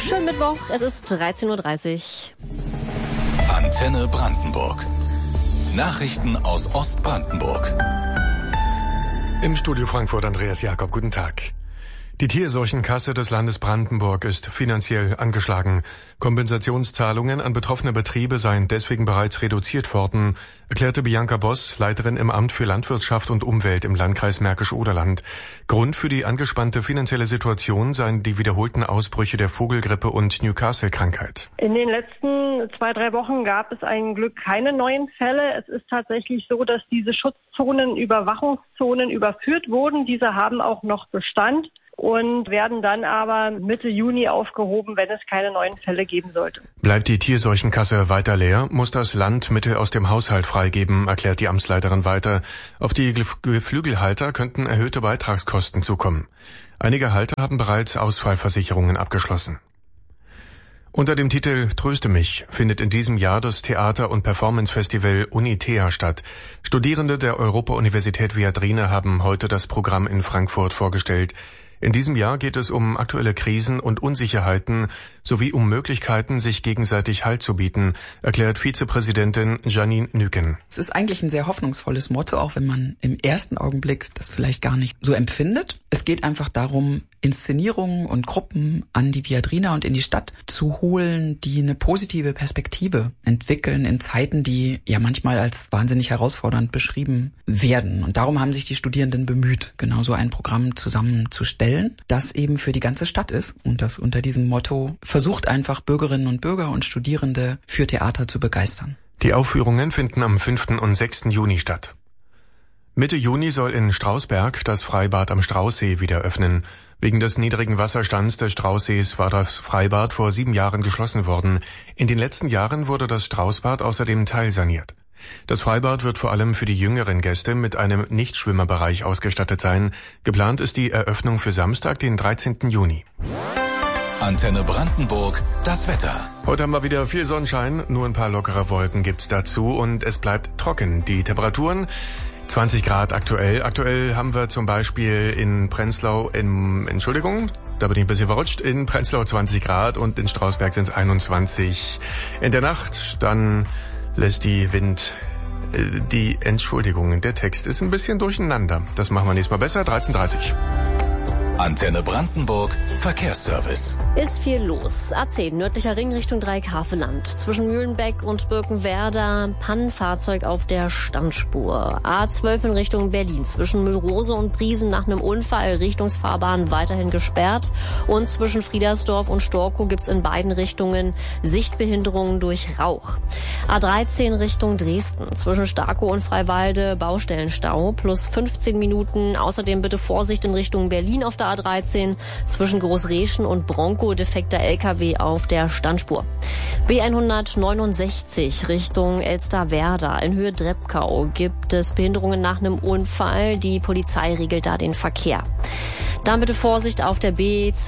Schönen Mittwoch, es ist 13:30 Uhr. Antenne Brandenburg. Nachrichten aus Ostbrandenburg. Im Studio Frankfurt Andreas Jakob, guten Tag. Die Tierseuchenkasse des Landes Brandenburg ist finanziell angeschlagen. Kompensationszahlungen an betroffene Betriebe seien deswegen bereits reduziert worden, erklärte Bianca Boss, Leiterin im Amt für Landwirtschaft und Umwelt im Landkreis Märkisch-Oderland. Grund für die angespannte finanzielle Situation seien die wiederholten Ausbrüche der Vogelgrippe und Newcastle-Krankheit. In den letzten 2-3 Wochen gab es ein Glück keine neuen Fälle. Es ist tatsächlich so, dass diese Schutzzonen, Überwachungszonen überführt wurden. Diese haben auch noch Bestand und werden dann aber Mitte Juni aufgehoben, wenn es keine neuen Fälle geben sollte. Bleibt die Tierseuchenkasse weiter leer, muss das Land Mittel aus dem Haushalt freigeben, erklärt die Amtsleiterin weiter. Auf die Geflügelhalter könnten erhöhte Beitragskosten zukommen. Einige Halter haben bereits Ausfallversicherungen abgeschlossen. Unter dem Titel Tröste mich findet in diesem Jahr das Theater- und Performance-Festival Unitea statt. Studierende der Europa-Universität Viadrina haben heute das Programm in Frankfurt vorgestellt. In diesem Jahr geht es um aktuelle Krisen und Unsicherheiten sowie um Möglichkeiten, sich gegenseitig Halt zu bieten, erklärt Vizepräsidentin Janine Nüken. Es ist eigentlich ein sehr hoffnungsvolles Motto, auch wenn man im ersten Augenblick das vielleicht gar nicht so empfindet. Es geht einfach darum, Inszenierungen und Gruppen an die Viadrina und in die Stadt zu holen, die eine positive Perspektive entwickeln in Zeiten, die ja manchmal als wahnsinnig herausfordernd beschrieben werden. Und darum haben sich die Studierenden bemüht, genau so ein Programm zusammenzustellen, das eben für die ganze Stadt ist und das unter diesem Motto versucht einfach Bürgerinnen und Bürger und Studierende für Theater zu begeistern. Die Aufführungen finden am 5. und 6. Juni statt. Mitte Juni soll in Strausberg das Freibad am Straußsee wieder öffnen. Wegen des niedrigen Wasserstands des Straußsees war das Freibad vor 7 Jahren geschlossen worden. In den letzten Jahren wurde das Straußbad außerdem teilsaniert. Das Freibad wird vor allem für die jüngeren Gäste mit einem Nichtschwimmerbereich ausgestattet sein. Geplant ist die Eröffnung für Samstag, den 13. Juni. Antenne Brandenburg, das Wetter. Heute haben wir wieder viel Sonnenschein, nur ein paar lockere Wolken gibt's dazu und es bleibt trocken. Die Temperaturen 20 Grad aktuell. Aktuell haben wir zum Beispiel in Prenzlau da bin ich ein bisschen verrutscht, in Prenzlau 20 Grad und in Strausberg sind es 21. In der Nacht, dann lässt der Text ist ein bisschen durcheinander. Das machen wir nächstes Mal besser, 13:30. Antenne Brandenburg, Verkehrsservice. Ist viel los. A10, nördlicher Ring Richtung Dreieckhaveland. Zwischen Mühlenbeck und Birkenwerder, Pannenfahrzeug auf der Standspur. A12 in Richtung Berlin. Zwischen Mühlrose und Briesen nach einem Unfall, Richtungsfahrbahn weiterhin gesperrt. Und zwischen Friedersdorf und Storkow gibt's in beiden Richtungen Sichtbehinderungen durch Rauch. A13 Richtung Dresden. Zwischen Starkow und Freiwalde Baustellenstau plus 15 Minuten. Außerdem bitte Vorsicht in Richtung Berlin auf der A13, zwischen Großreschen und Bronco defekter LKW auf der Standspur. B169 Richtung Elsterwerda in Höhe Drebkau gibt es Behinderungen nach einem Unfall. Die Polizei regelt da den Verkehr. Dann bitte Vorsicht auf der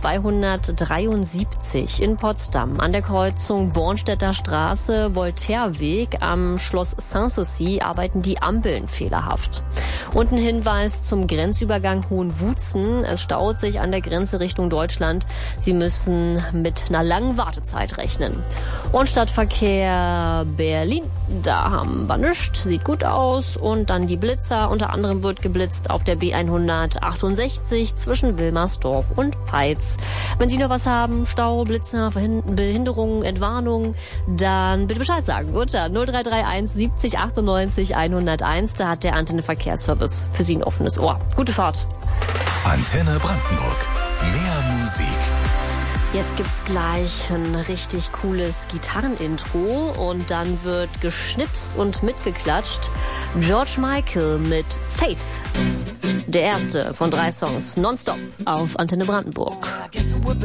B273 in Potsdam an der Kreuzung Bornstedter Straße, Voltaireweg am Schloss Sanssouci arbeiten die Ampeln fehlerhaft. Und ein Hinweis zum Grenzübergang Hohenwutzen. Es staut sich an der Grenze Richtung Deutschland. Sie müssen mit einer langen Wartezeit rechnen. Und Stadtverkehr Berlin, da haben wir nichts, sieht gut aus. Und dann die Blitzer, unter anderem wird geblitzt auf der B168 zwischen Wilmersdorf und Peitz. Wenn Sie noch was haben, Stau, Blitzer, Behinderungen, Entwarnung, dann bitte Bescheid sagen. Unter 0331 70 98 101, da hat der Antenne Verkehrsservice für Sie ein offenes Ohr. Gute Fahrt. Antenne Brandenburg. Mehr Musik. Jetzt gibt's gleich ein richtig cooles Gitarrenintro und dann wird geschnipst und mitgeklatscht. George Michael mit Faith. Der erste von 3 Songs nonstop auf Antenne Brandenburg. I guess it would be